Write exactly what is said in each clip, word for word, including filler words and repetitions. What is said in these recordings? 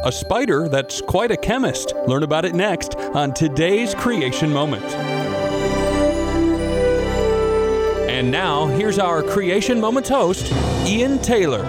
a spider that's quite a chemist. Learn about it next on today's Creation Moment. And now, here's our Creation Moments host, Ian Taylor.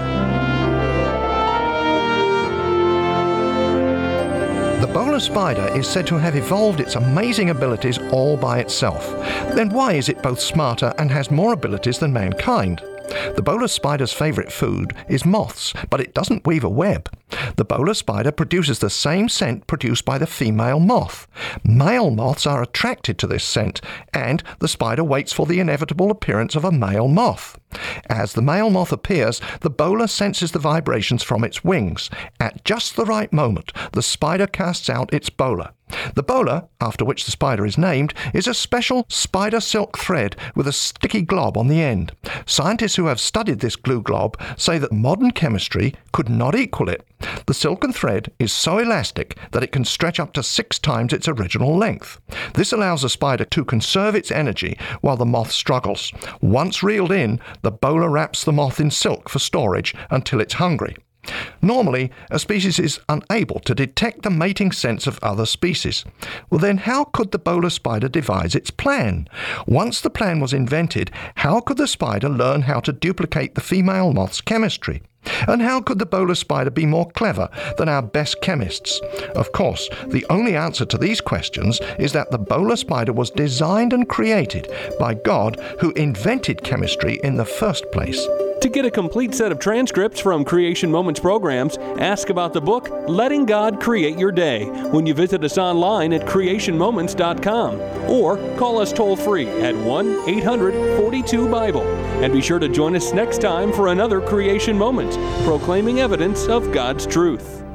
The bowler spider is said to have evolved its amazing abilities all by itself. Then why is it both smarter and has more abilities than mankind? The bowler spider's favourite food is moths, but it doesn't weave a web. The bowler spider produces the same scent produced by the female moth. Male moths are attracted to this scent, and the spider waits for the inevitable appearance of a male moth. As the male moth appears, the bowler senses the vibrations from its wings. At just the right moment, the spider casts out its bowler. The bowler, after which the spider is named, is a special spider silk thread with a sticky glob on the end. Scientists who have studied this glue glob say that modern chemistry could not equal it. The silken thread is so elastic that it can stretch up to six times its original length. This allows the spider to conserve its energy while the moth struggles. Once reeled in, the bowler wraps the moth in silk for storage until it's hungry. Normally, a species is unable to detect the mating scents of other species. Well then, how could the bowler spider devise its plan? Once the plan was invented, how could the spider learn how to duplicate the female moth's chemistry? And how could the bowler spider be more clever than our best chemists? Of course, the only answer to these questions is that the bowler spider was designed and created by God, who invented chemistry in the first place. To get a complete set of transcripts from Creation Moments programs, ask about the book, Letting God Create Your Day, when you visit us online at creation moments dot com, or call us toll-free at one eight hundred forty-two Bible. And be sure to join us next time for another Creation Moment, proclaiming evidence of God's truth.